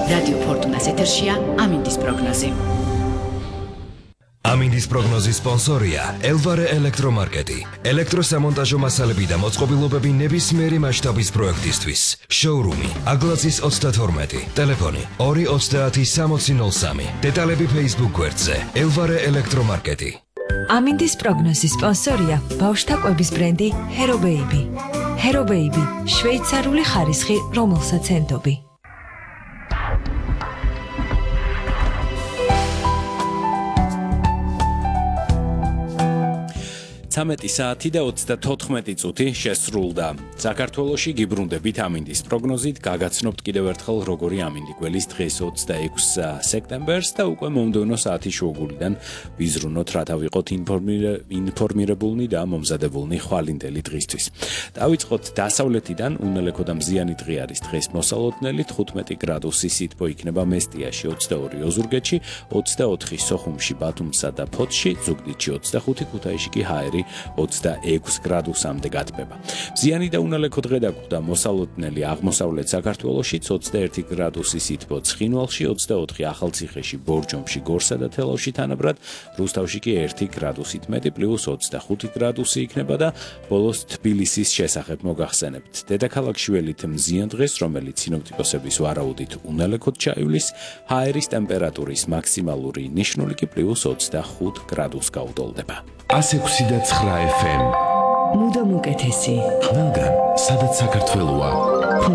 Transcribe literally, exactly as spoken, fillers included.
რადიო ფორტუნას ეთერშია ამინდის პროგნოზი. ამინდის პროგნოზის სპონსორია ელვარე ელექტრომარკეტი. ელექტროსამონტაჟო მასალები და მოწყობილობები ნებისმიერი მასშტაბის პროექტისთვის. შოურუმი აგლაძის ოცდათორმეტი, ტელეფონი ორი ოცდაათი სამოცი ნოლ სამი. დეტალები Facebook გვერდზე ელვარე ელექტრომარკეტი. ამინდის პროგნოზის სპონსორია ბავშვთა კვების ბრენდი Hero Baby. Hero Baby, შვეიცარიული ხარისხი, რომელსაც ენდობი. ცამეტი საათი და ოცდათოთხმეტი წუთი შესრულდა. საქართველოში გიბრუნდებით ამინდის პროგნოზით, გაგაცნობთ კიდევ ერთხელ როგორი ამინდი გველის დღეს ოცდაექვსი სექტემბერს და უკვე მომდევნო საათის შუაგულიდან ვიზრუნოთ, რათა ვიყოთ ინფორმირებულნი და მომზადებულნი ხვალინდელი დღისთვის. დავიწყოთ დასავლეთიდან, უნელექო და მზიანი დღე არის დღეს მოსალოდნელი, თხუთმეტი გრადუსი სითბო იქნება მესტიაში, ოცდაორი ოზურგეთში, ოცდაოთხი სოხუმში, ბათუმსა და ფოთში, ზუგდიდში ოცდახუთი, ქუთაისში კი ჰაერი ოცდაექვსი გრადუსამდე გათბება. მზიანი და უნალექო დღე დაგვხვდა მოსალოდნელი აღმოსავლეთ საქართველოში, ოცდაერთი გრადუსი სითბო ცხინვალში, ოცდაოთხი ახალციხეში, ბორჯომში, გორსა და თელავში თანაბრად, რუსთავში კი ერთი გრადუსით მეტი პლუს ოცდახუთი გრადუსი იქნება და ბოლოს თბილისის შესახებ მოგახსენებთ. დედაქალაქში ველით მზიან დღეს, რომელიც სინოპტიკოსების ვარაუდით უნალექოდ ჩაივლის, ჰაერის ტემპერატურის მაქსიმალური ნიშნული კი პლუს ოცდახუთ გრადუსს გაუტოლდება. ას ექვსი და ცხრა ეფ ემ მუდამ უკეთესი. ყველგან, სადაც საქართველოა.